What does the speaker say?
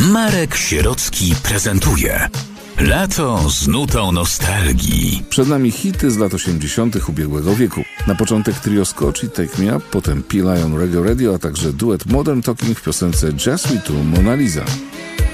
Marek Sierocki prezentuje Lato z nutą nostalgii. Przed nami hity z lat 80. ubiegłego wieku. Na początek trio Scotch i Take Me Up, potem P-Lion Reggae Radio, a także duet Modern Talking w piosence Just We Two Mona Lisa.